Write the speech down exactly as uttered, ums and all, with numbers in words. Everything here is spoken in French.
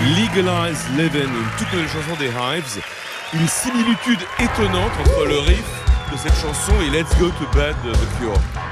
Legalize Living, une toute nouvelle chanson des Hives. Une similitude étonnante entre le riff de cette chanson et Let's Go to Bed de The Cure.